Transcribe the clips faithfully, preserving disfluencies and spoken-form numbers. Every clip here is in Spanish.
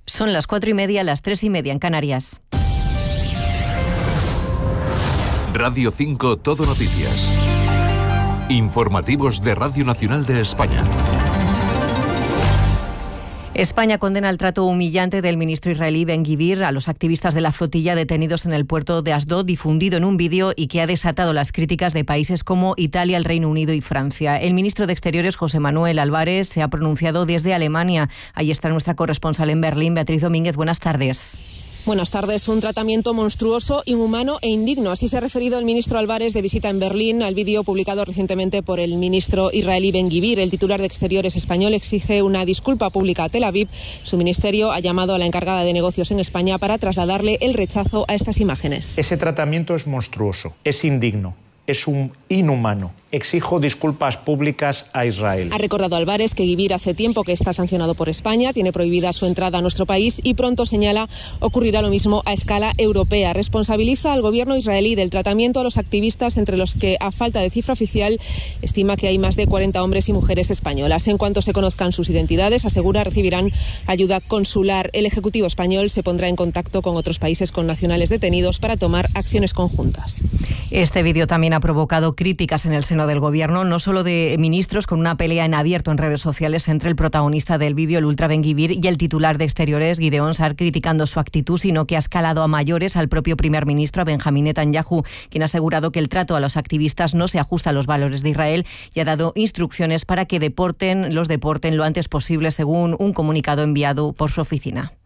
Son las cuatro y media, las tres y media en Canarias. Radio cinco Todo Noticias. Informativos de Radio Nacional de España. España condena el trato humillante del ministro israelí Ben-Gvir a los activistas de la flotilla detenidos en el puerto de Asdod, difundido en un vídeo y que ha desatado las críticas de países como Italia, el Reino Unido y Francia. El ministro de Exteriores, José Manuel Álvarez, se ha pronunciado desde Alemania. Ahí está nuestra corresponsal en Berlín, Beatriz Domínguez. Buenas tardes. Buenas tardes. Un tratamiento monstruoso, inhumano e indigno. Así se ha referido el ministro Álvarez de visita en Berlín al vídeo publicado recientemente por el ministro israelí Ben-Gvir. El titular de Exteriores español exige una disculpa pública a Tel Aviv. Su ministerio ha llamado a la encargada de negocios en España para trasladarle el rechazo a estas imágenes. Ese tratamiento es monstruoso, es indigno, es un inhumano. Exijo disculpas públicas a Israel. Ha recordado Álvarez que Gvir hace tiempo que está sancionado por España, tiene prohibida su entrada a nuestro país y pronto, señala, ocurrirá lo mismo a escala europea. Responsabiliza al gobierno israelí del tratamiento a los activistas, entre los que, a falta de cifra oficial, estima que hay más de cuarenta hombres y mujeres españolas. En cuanto se conozcan sus identidades, asegura, recibirán ayuda consular. El Ejecutivo español se pondrá en contacto con otros países con nacionales detenidos para tomar acciones conjuntas. Este vídeo también ha provocado críticas en el seno del Gobierno, no solo de ministros, con una pelea en abierto en redes sociales entre el protagonista del vídeo, el ultra Ben-Gvir, y el titular de Exteriores, Gideon Sa'ar, criticando su actitud, sino que ha escalado a mayores al propio primer ministro, a Benjamín Netanyahu, quien ha asegurado que el trato a los activistas no se ajusta a los valores de Israel y ha dado instrucciones para que deporten, los deporten lo antes posible, según un comunicado enviado por su oficina.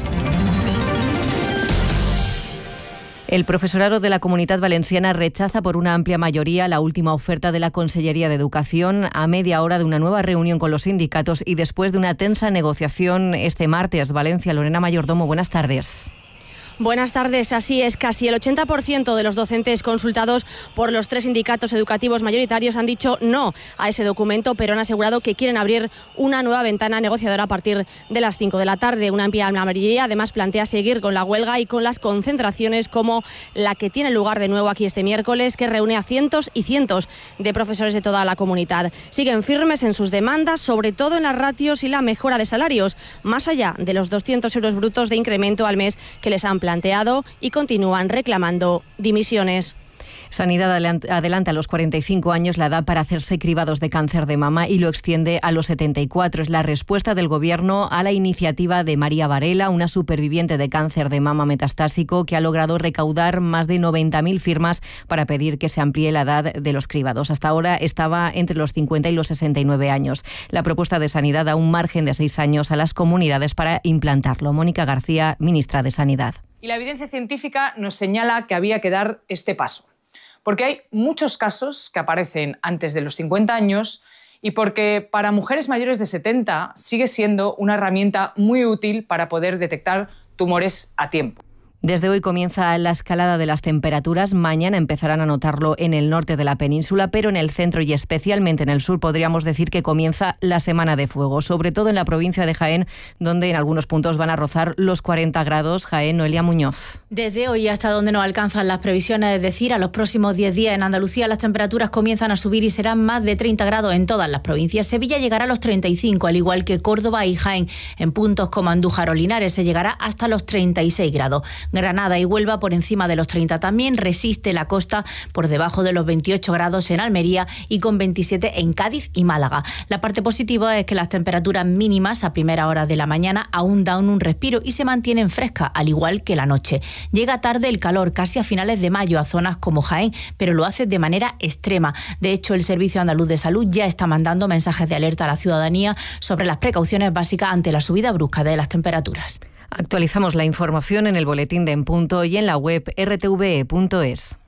El profesorado de la Comunitat Valenciana rechaza por una amplia mayoría la última oferta de la Consellería de Educación a media hora de una nueva reunión con los sindicatos y después de una tensa negociación este martes. Valencia, Lorena Mayordomo, buenas tardes. Buenas tardes. Así es, casi el ochenta por ciento de los docentes consultados por los tres sindicatos educativos mayoritarios han dicho no a ese documento, pero han asegurado que quieren abrir una nueva ventana negociadora a partir de las cinco de la tarde. Una amplia mayoría además plantea seguir con la huelga y con las concentraciones como la que tiene lugar de nuevo aquí este miércoles, que reúne a cientos y cientos de profesores de toda la comunidad. Siguen firmes en sus demandas, sobre todo en las ratios y la mejora de salarios, más allá de los doscientos euros brutos de incremento al mes que les han planteado. planteado y continúan reclamando dimisiones. Sanidad adelanta a los cuarenta y cinco años la edad para hacerse cribados de cáncer de mama y lo extiende a los setenta y cuatro. Es la respuesta del Gobierno a la iniciativa de María Varela, una superviviente de cáncer de mama metastásico que ha logrado recaudar más de noventa mil firmas para pedir que se amplíe la edad de los cribados. Hasta ahora estaba entre los cincuenta y los sesenta y nueve años. La propuesta de Sanidad da un margen de seis años a las comunidades para implantarlo. Mónica García, ministra de Sanidad. Y la evidencia científica nos señala que había que dar este paso, porque hay muchos casos que aparecen antes de los cincuenta años y porque para mujeres mayores de setenta sigue siendo una herramienta muy útil para poder detectar tumores a tiempo. Desde hoy comienza la escalada de las temperaturas. Mañana empezarán a notarlo en el norte de la península, pero en el centro y especialmente en el sur podríamos decir que comienza la semana de fuego, sobre todo en la provincia de Jaén, donde en algunos puntos van a rozar los cuarenta grados. Jaén, Noelia Muñoz. Desde hoy hasta donde nos alcanzan las previsiones, es decir, a los próximos diez días en Andalucía las temperaturas comienzan a subir y serán más de treinta grados en todas las provincias. Sevilla llegará a los treinta y cinco, al igual que Córdoba y Jaén. En puntos como Andújar o Linares se llegará hasta los treinta y seis grados. Granada y Huelva por encima de los treinta también, resiste la costa por debajo de los veintiocho grados en Almería y con veintisiete en Cádiz y Málaga. La parte positiva es que las temperaturas mínimas a primera hora de la mañana aún dan un respiro y se mantienen frescas, al igual que la noche. Llega tarde el calor, casi a finales de mayo a zonas como Jaén, pero lo hace de manera extrema. De hecho, el Servicio Andaluz de Salud ya está mandando mensajes de alerta a la ciudadanía sobre las precauciones básicas ante la subida brusca de las temperaturas. Actualizamos la información en el boletín de En Punto y en la web r t v e punto es.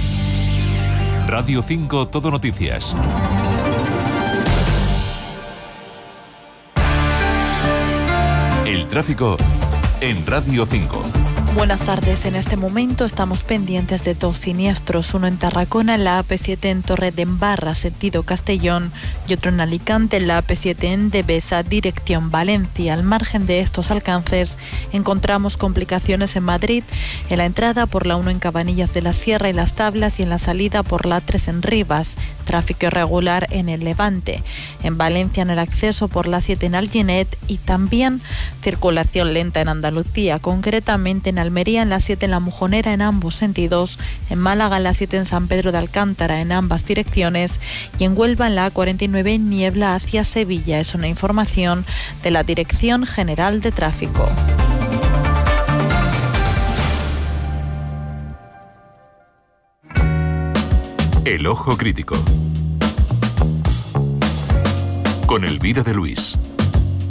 Radio cinco Todo Noticias. El tráfico en Radio cinco. Buenas tardes. En este momento estamos pendientes de dos siniestros, uno en Tarragona, en la A P siete en Torredembarra, sentido Castellón, y otro en Alicante, en la A P siete en Devesa, dirección Valencia. Al margen de estos alcances, encontramos complicaciones en Madrid, en la entrada por la uno en Cabanillas de la Sierra y Las Tablas, y en la salida por la tres en Rivas. Tráfico irregular en el Levante. En Valencia, en el acceso por la siete en Alginet, y también circulación lenta en Andalucía, concretamente en Almería en la siete en La Mujonera en ambos sentidos, en Málaga en la siete en San Pedro de Alcántara en ambas direcciones, y en Huelva en la A cuarenta y nueve en Niebla hacia Sevilla. Es una información de la Dirección General de Tráfico. El Ojo Crítico con Elvira de Luis.